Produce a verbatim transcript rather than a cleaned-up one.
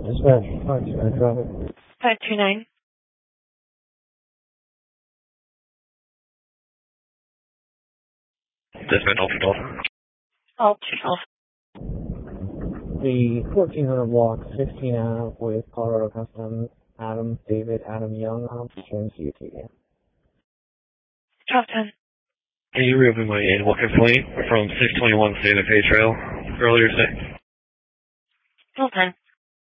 Dispatch, five two nine traffic. five two nine. Dispatch, Alter Dolphin. Alter Dolphin. The fourteen hundred block, fifteen out with Colorado Customs, Adam, David, Adam Young, on Insurance U T. twelve ten. Can you reopen my animal complaint from six twenty-one Santa Fe Trail earlier today? twelve ten.